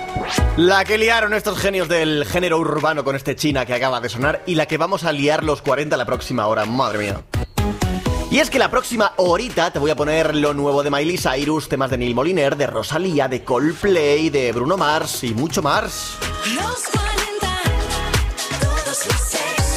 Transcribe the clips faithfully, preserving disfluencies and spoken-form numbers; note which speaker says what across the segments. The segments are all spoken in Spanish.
Speaker 1: La que liaron estos genios del género urbano con este China que acaba de sonar y la que vamos a liar los cuarenta la próxima hora, madre mía. Y es que la próxima horita te voy a poner lo nuevo de Miley Cyrus, temas de Neil Moliner, de Rosalía, de Coldplay, de Bruno Mars y mucho más.
Speaker 2: Los cuarenta, todos los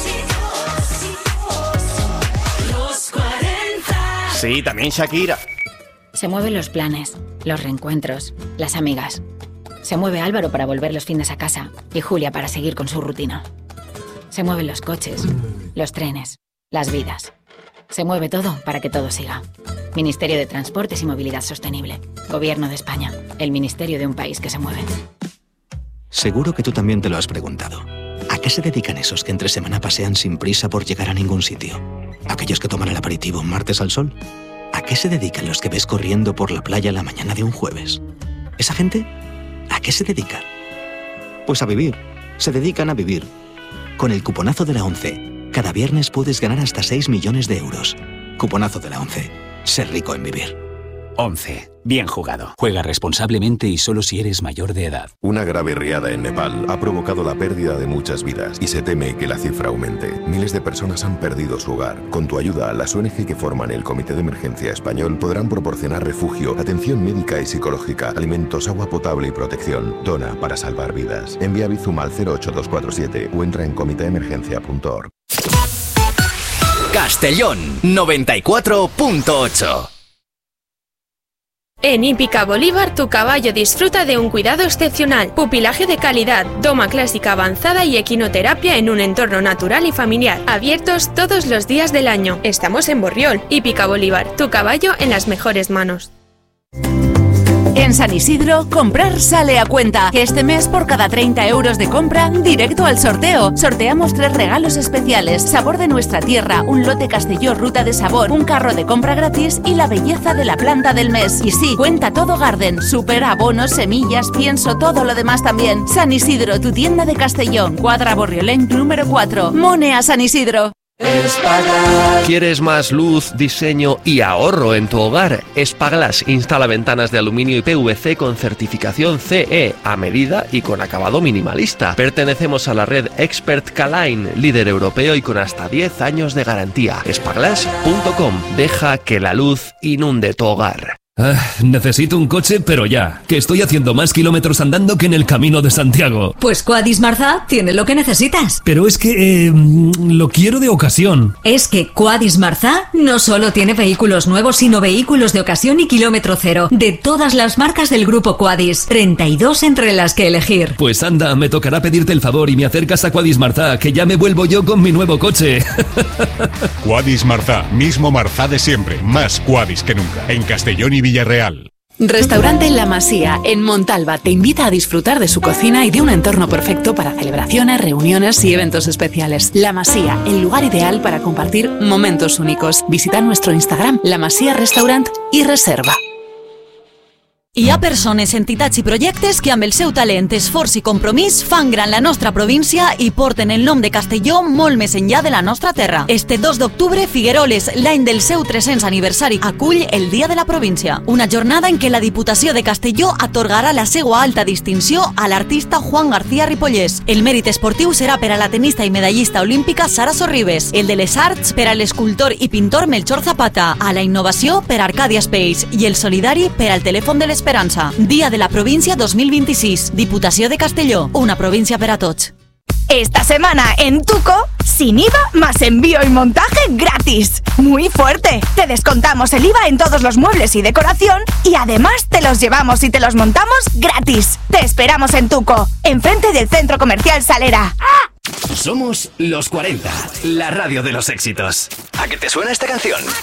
Speaker 2: éxitos. Los cuarenta.
Speaker 1: Sí, también Shakira.
Speaker 3: Se mueven los planes, los reencuentros, las amigas. Se mueve Álvaro para volver los fines a casa y Julia para seguir con su rutina. Se mueven los coches, los trenes, las vidas. Se mueve todo para que todo siga. Ministerio de Transportes y Movilidad Sostenible. Gobierno de España. El ministerio de un país que se mueve.
Speaker 4: Seguro que tú también te lo has preguntado. ¿A qué se dedican esos que entre semana pasean sin prisa por llegar a ningún sitio? ¿Aquellos que toman el aperitivo un martes al sol? ¿A qué se dedican los que ves corriendo por la playa la mañana de un jueves? ¿Esa gente? ¿A qué se dedica? Pues a vivir. Se dedican a vivir. Con el cuponazo de la ONCE, cada viernes puedes ganar hasta seis millones de euros. Cuponazo de la ONCE. Ser rico en vivir.
Speaker 5: once. Bien jugado. Juega responsablemente y solo si eres mayor de edad.
Speaker 6: Una grave riada en Nepal ha provocado la pérdida de muchas vidas y se teme que la cifra aumente. Miles de personas han perdido su hogar. Con tu ayuda, las O N G que forman el Comité de Emergencia Español podrán proporcionar refugio, atención médica y psicológica, alimentos, agua potable y protección. Dona para salvar vidas. Envía Bizum al cero ocho dos cuatro siete o entra en comiteemergencia punto org.
Speaker 7: Castellón noventa y cuatro punto ocho.
Speaker 8: En Hípica Bolívar, tu caballo disfruta de un cuidado excepcional, pupilaje de calidad, doma clásica avanzada y equinoterapia en un entorno natural y familiar. Abiertos todos los días del año. Estamos en Borriol. Hípica Bolívar, tu caballo en las mejores manos.
Speaker 9: En San Isidro, comprar sale a cuenta. Este mes, por cada treinta euros de compra, directo al sorteo. Sorteamos tres regalos especiales: sabor de nuestra tierra, un lote Castelló Ruta de Sabor, un carro de compra gratis y la belleza de la planta del mes. Y sí, cuenta todo Garden, super, abonos, semillas, pienso, todo lo demás también. San Isidro, tu tienda de Castellón, Cuadra Borriolén número cuatro. Mone a San Isidro.
Speaker 10: Espaglass. ¿Quieres más luz, diseño y ahorro en tu hogar? Espaglass instala ventanas de aluminio y P V C con certificación C E a medida y con acabado minimalista. Pertenecemos a la red Expert K-Line, líder europeo y con hasta diez años de garantía. espaglass punto com. Deja que la luz inunde tu hogar.
Speaker 11: Ah, necesito un coche, pero ya, que estoy haciendo más kilómetros andando que en el Camino de Santiago.
Speaker 12: Pues Quadis Marzá tiene lo que necesitas.
Speaker 11: Pero es que eh, lo quiero de ocasión.
Speaker 12: Es que Quadis Marzá no solo tiene vehículos nuevos, sino vehículos de ocasión y kilómetro cero, de todas las marcas del grupo Quadis. treinta y dos entre las que elegir.
Speaker 11: Pues anda, me tocará pedirte el favor y me acercas a Quadis Marzá, que ya me vuelvo yo con mi nuevo coche.
Speaker 13: Quadis Marzá, mismo Marzá de siempre, más Quadis que nunca. En Castellón y Villarreal.
Speaker 9: Restaurante La Masía, en Montalba, te invita a disfrutar de su cocina y de un entorno perfecto para celebraciones, reuniones y eventos especiales. La Masía, el lugar ideal para compartir momentos únicos. Visita nuestro Instagram, La Masía Restaurant, i reserva.
Speaker 12: Hi ha persones, entitats i projectes que amb el seu talent, esforç i compromís fan gran la nostra província i porten el nom de Castelló molt més enllà de la nostra terra. Este dos d'octubre, Figueroles, l'any del seu tres-cents aniversari, acull el Dia de la Província. Una jornada en què la Diputació de Castelló atorgarà la seva alta distinció a l'artista Juan García Ripollès. El mèrit esportiu serà per a la tenista i medallista olímpica Sara Sorribes, el de les arts per a l'escultor i pintor Melchor Zapata, a la innovació per a Arcadia Space i el solidari per al telèfon de les Esperanza. Día de la Provincia dos mil veintiséis. Diputació de Castelló. Una provincia para tots.
Speaker 14: Esta semana en Tuco, sin I V A más envío y montaje gratis. Muy fuerte. Te descontamos el I V A en todos los muebles y decoración y además te los llevamos y te los montamos gratis. Te esperamos en Tuco, enfrente del Centro Comercial Salera. ¡Ah!
Speaker 7: Somos los cuarenta, la radio de los éxitos. ¿A qué te suena esta canción?